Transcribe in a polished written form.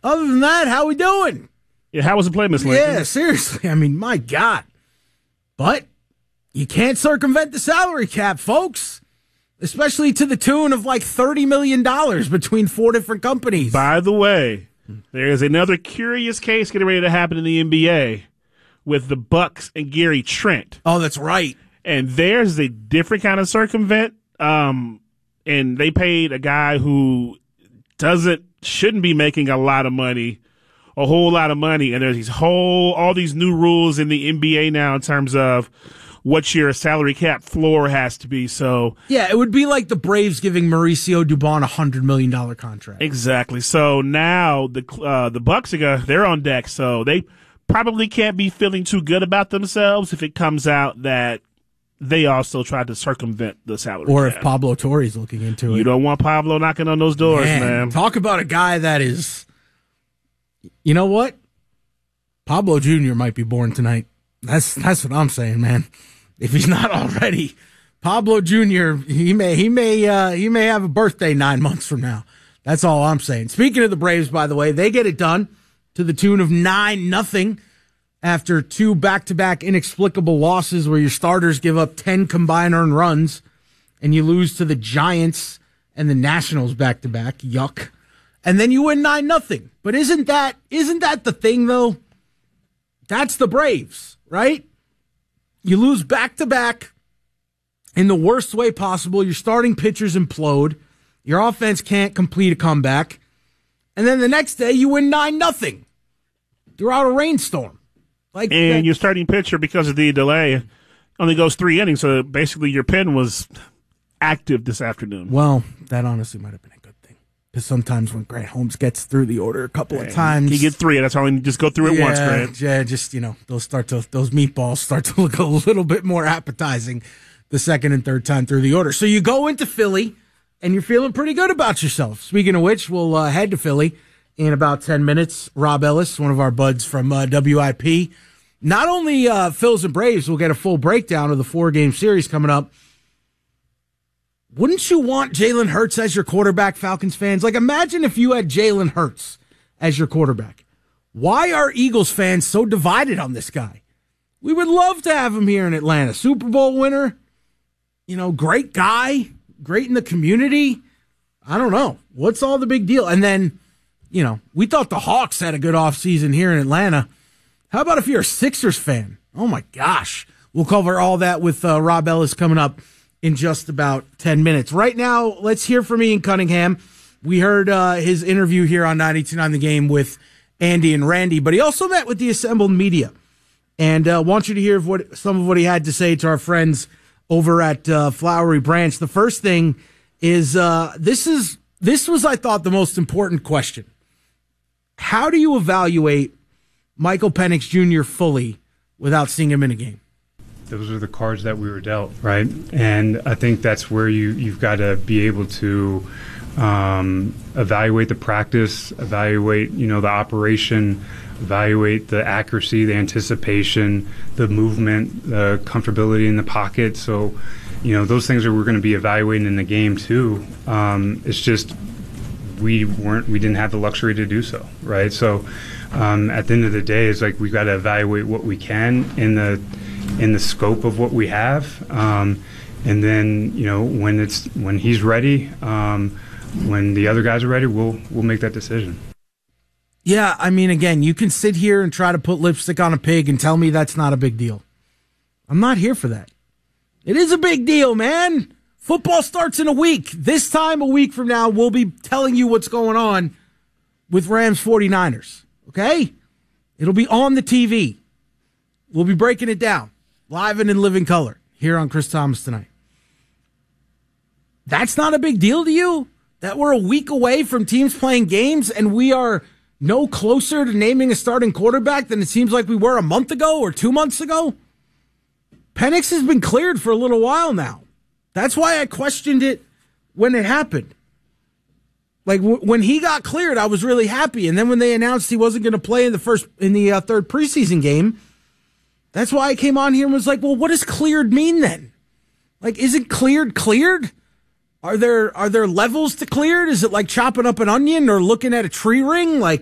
Other than that, how we doing? Yeah, how was the play, Miss Lincoln? Yeah, seriously. I mean, my God. But you can't circumvent the salary cap, folks. Especially to the tune of like $30 million between 4 different companies. By the way, there's another curious case getting ready to happen in the NBA with the Bucks and Gary Trent. Oh, that's right. And there's a different kind of circumvent. And they paid a guy who shouldn't be making a whole lot of money. And there's all these new rules in the NBA now in terms of what your salary cap floor has to be. So yeah, it would be like the Braves giving Mauricio Dubon a $100 million contract. Exactly. So now the Bucks they're on deck. So they probably can't be feeling too good about themselves if it comes out that they also tried to circumvent the salary or cap. If Pablo Torre's looking into it. You don't want Pablo knocking on those doors, man. Talk about a guy that is, you know what? Pablo Jr. might be born tonight. That's what I'm saying, man. If he's not already, Pablo Jr. He may have a birthday 9 months from now. That's all I'm saying. Speaking of the Braves, by the way, they get it done to the tune of 9-0 after 2 back-to-back inexplicable losses where your starters give up 10 combined earned runs and you lose to the Giants and the Nationals back-to-back. Yuck. And then you win 9-0. But isn't that the thing though? That's the Braves, right? You lose back-to-back in the worst way possible. Your starting pitchers implode. Your offense can't complete a comeback. And then the next day, you win 9-0 throughout a rainstorm. Your starting pitcher, because of the delay, only goes 3 innings. So basically, your pen was active this afternoon. Well, that honestly might have been a good thing. Because sometimes when Grant Holmes gets through the order a couple of times, he get 3. That's all. You just go through it once, Grant. Yeah, just those meatballs start to look a little bit more appetizing the second and third time through the order. So you go into Philly, and you're feeling pretty good about yourself. Speaking of which, we'll head to Philly in about 10 minutes. Rob Ellis, one of our buds from WIP. Not only Phils and Braves will get a full breakdown of the 4-game series coming up. Wouldn't you want Jalen Hurts as your quarterback, Falcons fans? Like, imagine if you had Jalen Hurts as your quarterback. Why are Eagles fans so divided on this guy? We would love to have him here in Atlanta. Super Bowl winner, great guy, great in the community. I don't know. What's all the big deal? And then, we thought the Hawks had a good offseason here in Atlanta. How about if you're a Sixers fan? Oh, my gosh. We'll cover all that with Rob Ellis coming up in just about 10 minutes. Right now, let's hear from Ian Cunningham. We heard his interview here on 92.9 The Game with Andy and Randy, but he also met with the assembled media. And want you to hear some of what he had to say to our friends over at Flowery Branch. The first thing is this was, I thought, the most important question. How do you evaluate Michael Penix Jr. fully without seeing him in a game? Those are the cards that we were dealt, right? And I think that's where you've got to be able to evaluate the practice, evaluate, the operation, evaluate the accuracy, the anticipation, the movement, the comfortability in the pocket. So, those things we're going to be evaluating in the game too. It's just we didn't have the luxury to do so, right? So at the end of the day, it's like we've got to evaluate what we can in the scope of what we have, and then when he's ready, when the other guys are ready, we'll make that decision. Yeah, I mean, again, you can sit here and try to put lipstick on a pig and tell me that's not a big deal. I'm not here for that. It is a big deal, man. Football starts in a week. This time, a week from now, we'll be telling you what's going on with Rams 49ers, okay? It'll be on the TV. We'll be breaking it down, live and in living color, here on Chris Thomas Tonight. That's not a big deal to you? That we're a week away from teams playing games and we are no closer to naming a starting quarterback than it seems like we were a month ago or 2 months ago? Penix has been cleared for a little while now. That's why I questioned it when it happened. Like when he got cleared, I was really happy. And then when they announced he wasn't going to play in the third preseason game, that's why I came on here and was like, well, what does cleared mean then? Like, isn't cleared? Are there levels to cleared? Is it like chopping up an onion or looking at a tree ring? Like,